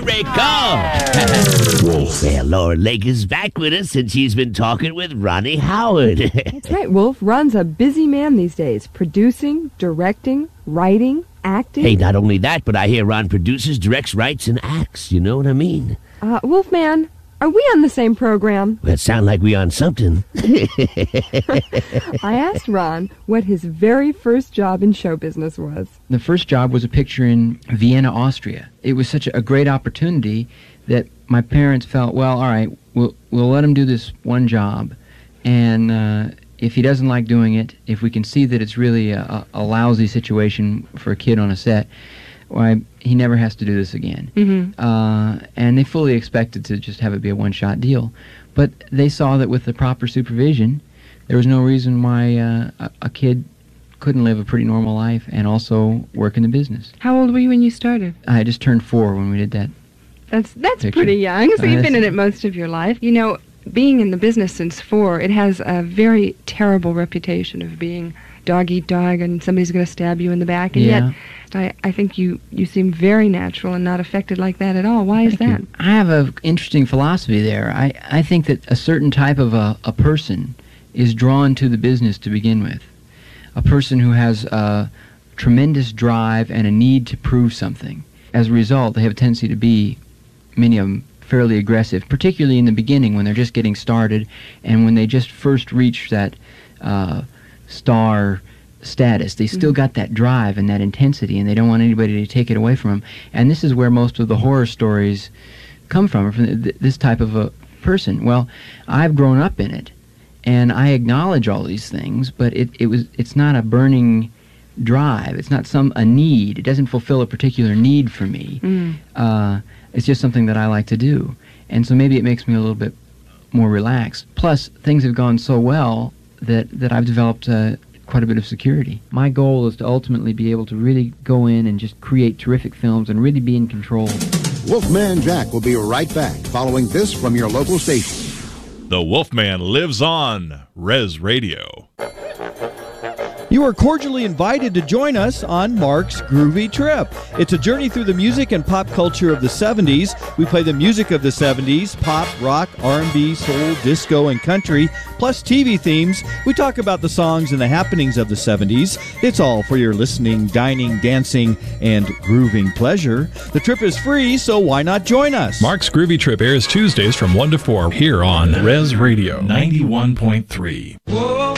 America! Wolf, well, Laura Lake is back with us, and she's been talking with Ronnie Howard. That's right, Wolf. Ron's a busy man these days, producing, directing, writing, acting. Hey, not only that, but I hear Ron produces, directs, writes, and acts. You know what I mean? Wolfman, are we on the same program? Well, it sounds like we on something. I asked Ron what his very first job in show business was. The first job was a picture in Vienna, Austria. It was such a great opportunity that my parents felt, well, all right, we'll let him do this one job, and if he doesn't like doing it, if we can see that it's really a lousy situation for a kid on a set, why he never has to do this again. Mm-hmm. And they fully expected to just have it be a one-shot deal. But they saw that with the proper supervision, there was no reason why a kid couldn't live a pretty normal life and also work in the business. How old were you when you started? I just turned 4 when we did that. That's pretty young, so you've been in it most of your life. You know, being in the business since 4, it has a very terrible reputation of being dog-eat-dog and somebody's going to stab you in the back. And yet, I think you seem very natural and not affected like that at all. Why is that? I have an interesting philosophy there. I think that a certain type of a person is drawn to the business to begin with. A person who has a tremendous drive and a need to prove something. As a result, they have a tendency to be, many of them, fairly aggressive, particularly in the beginning when they're just getting started and when they just first reach that star status. They still got that drive and that intensity, and they don't want anybody to take it away from them. And this is where most of the horror stories come from this type of a person. Well, I've grown up in it, and I acknowledge all these things, but it's not a burning drive. It's not a need. It doesn't fulfill a particular need for me. It's just something that I like to do. And so maybe it makes me a little bit more relaxed. Plus, things have gone so well that I've developed quite a bit of security. My goal is to ultimately be able to really go in and just create terrific films and really be in control. Wolfman Jack will be right back following this from your local station. The Wolfman lives on Res Radio. You are cordially invited to join us on Mark's Groovy Trip. It's a journey through the music and pop culture of the 70s. We play the music of the 70s, pop, rock, R&B, soul, disco, and country, plus TV themes. We talk about the songs and the happenings of the 70s. It's all for your listening, dining, dancing, and grooving pleasure. The trip is free, so why not join us? Mark's Groovy Trip airs Tuesdays from 1 to 4 here on Res Radio 91.3.